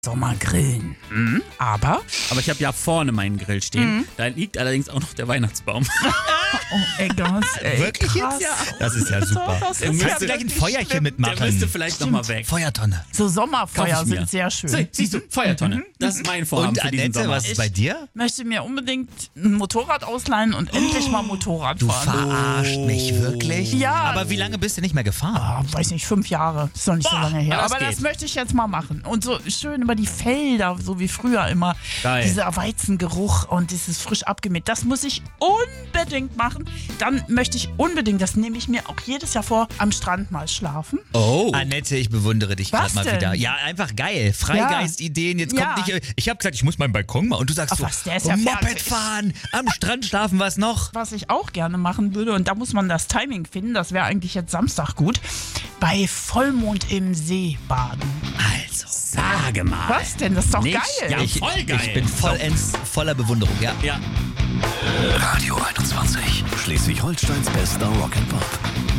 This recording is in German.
Sommergrillen. Aber ich habe ja vorne meinen Grill stehen. Da liegt allerdings auch noch der Weihnachtsbaum. Eggers, ey. Wirklich krass. jetzt? Ja. Das ist ja super. Das Der ist müsste ja Gleich ein wirklich Feuerchen schlimm. mitmachen. Der müsste vielleicht nochmal weg. Feuertonne. So Sommerfeuer Kauf ich mir. sind sehr schön. Siehst du, Feuertonne. Das ist mein Vorhaben Und für diesen Annette, Sommer. was ist bei dir? Ich möchte mir unbedingt ein Motorrad ausleihen und endlich mal Motorrad Du fahren. verarscht mich wirklich? Ja. Aber wie lange bist du nicht mehr gefahren? Weiß nicht, 5 Jahre. Ist doch nicht so lange her. das Aber das geht. möchte ich jetzt mal machen. Und so schön über die Felder, so wie früher immer. Geil. Dieser Weizengeruch und dieses frisch abgemäht. Das muss ich unbedingt machen. Dann möchte ich unbedingt, das nehme ich mir auch jedes Jahr vor, am Strand mal schlafen. Oh. Annette, ich bewundere dich Was gerade mal denn? wieder. Ja, einfach geil. Freigeistideen. Jetzt Ja. kommt nicht. Ich habe gesagt, ich muss meinen Balkon mal. Und du sagst Ach so, was, der ist ja Moped fertig. fahren, am Strand schlafen, was noch? Was ich auch gerne machen würde, und da muss man das Timing finden, das wäre eigentlich jetzt Samstag gut, bei Vollmond im See baden. Also, Sage mal. Was denn? Das ist doch Nicht- geil. Ja, voll geil. ich bin vollends voller Bewunderung, ja. Ja. Radio 21. Schleswig-Holsteins bester Rock'n'Pop.